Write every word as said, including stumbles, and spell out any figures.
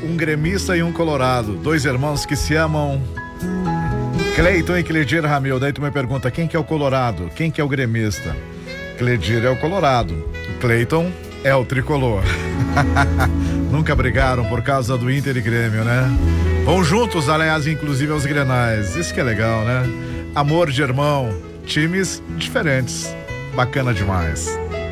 um gremista e um colorado, dois irmãos que se amam. Cleiton e Cledir Ramil. Daí tu me pergunta, quem que é o colorado? Quem que é o gremista? Cledir é o colorado, Cleiton é o tricolor. Nunca brigaram por causa do Inter e Grêmio, né? Vão juntos, aliás, inclusive aos grenais. Isso que é legal, né? Amor de irmão, times diferentes. Bacana demais.